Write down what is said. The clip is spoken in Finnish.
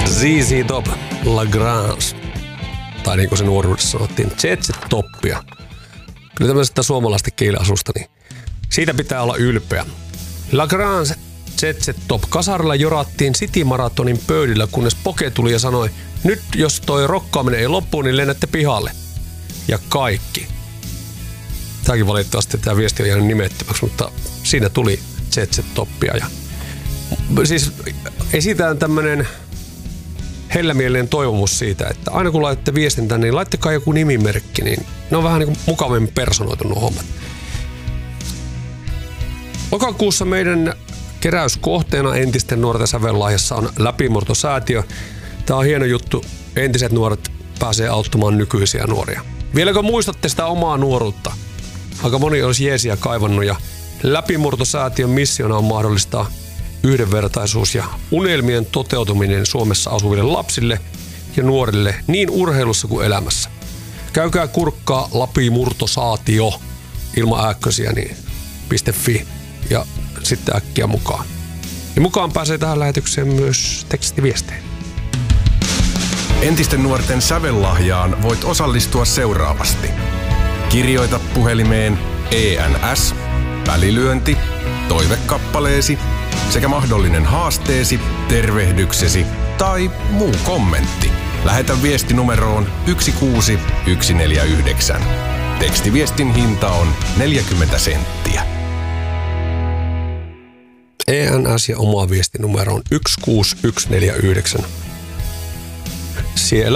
ZZ Top, Lagrange. Tai niin kuin se nuoruudessa sanottiin, ZZ-toppia. Kyllä tämmöisestä suomalaista kieliasusta, niin siitä pitää olla ylpeä. Lagrange ZZ-top. Kasarilla jorattiin City Maratonin pöydillä, kunnes Poke tuli ja sanoi, nyt jos toi rokkaaminen ei loppu, niin lennätte pihalle. Ja kaikki. Tämäkin valitettavasti tämä viesti on jäänyt nimettömäksi, mutta siinä tuli ZZ-toppia. Ja siis esitään tämmönen hellämielinen toivomus siitä, että aina kun laitatte viestin tänne, niin laittakaa joku nimimerkki, niin ne on vähän niin kuin mukavemmin personoitu nuo hommat. Lokakuussa meidän keräyskohteena entisten nuorten sävellahjassa on Läpimurtosäätiö. Tämä on hieno juttu. Entiset nuoret pääsee auttamaan nykyisiä nuoria. Vieläkö muistatte sitä omaa nuoruutta? Aika moni olisi jeesiä kaivannut ja Läpimurtosäätiön missiona on mahdollistaa yhdenvertaisuus ja unelmien toteutuminen Suomessa asuville lapsille ja nuorille niin urheilussa kuin elämässä. Käykää kurkkaa Läpimurtosaatio ilman ääkkösiä niin .fi ja sitten äkkiä mukaan. Ja mukaan pääsee tähän lähetykseen myös tekstiviestejä. Entisten nuorten sävellahjaan voit osallistua seuraavasti. Kirjoita puhelimeen ENS, välilyönti, toivekappaleesi sekä mahdollinen haasteesi, tervehdyksesi tai muu kommentti. Lähetä viesti numeroon 16149. Tekstiviestin hinta on 40 senttiä. ENS ja oma viestinumero on 16149. Siellä